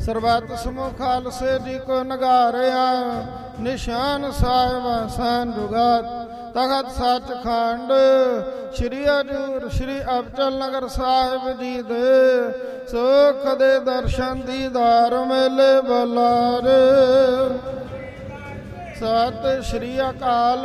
ਸਰਬੱਤ ਸਮੂਹ ਖਾਲਸੇ ਜੀ ਕੋ ਨਗਾਰਿਆ। ਨਿਸ਼ਾਨ ਸਾਹਿਬ ਆਸਨ ਜੁਗਾਤ ਤਖਤ ਸੱਚਖੰਡ ਸ਼੍ਰੀ ਹਜ਼ੂਰ ਸ਼੍ਰੀ ਅਬਚਲ ਨਗਰ ਸਾਹਿਬ ਜੀ ਦੇ ਸੁਖ ਦੇ ਦਰਸ਼ਨ ਦੀਦਾਰ ਮੇਲੇ ਬੁਲਾਰੇ। ਸਤਿ ਸ਼੍ਰੀ ਅਕਾਲ।